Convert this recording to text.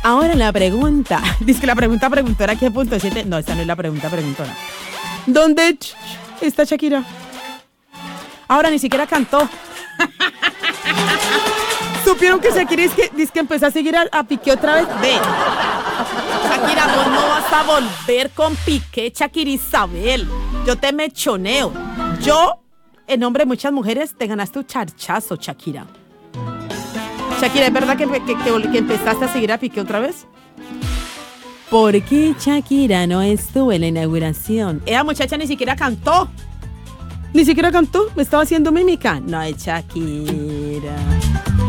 Ahora la pregunta. Dice que la pregunta preguntora, ¿qué punto 7? No, esta no es la pregunta preguntora. ¿Dónde está Shakira? Ahora ni siquiera cantó. ¿Supieron que Shakira dice que empezó a seguir a Piqué otra vez? Ve. Shakira, vos no vas a volver con Piqué, Shakira Isabel. Yo te mechoneo. Yo, en nombre de muchas mujeres, te ganaste un charchazo, Shakira. Shakira, ¿es verdad que empezaste a seguir a Piqué otra vez? ¿Por qué Shakira no estuvo en la inauguración? Esa muchacha ni siquiera cantó. ¿Ni siquiera cantó? ¿Me estaba haciendo mímica? No es Shakira.